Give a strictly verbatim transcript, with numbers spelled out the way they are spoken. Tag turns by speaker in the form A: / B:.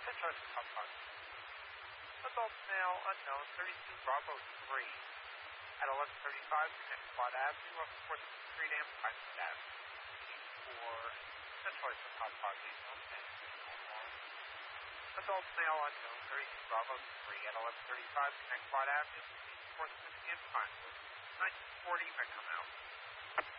A: ten choice for Top Five. Adult male unknown thirty-two Bravo three. At eleven thirty-five, connect Quad Avenue up fourth Street and Pineville Avenue. For ten choice for Top Five. Adult male unknown thirty-two Bravo three. At eleven thirty-five, connect Quad Avenue fourth and Pineville. nineteen forty, may come out.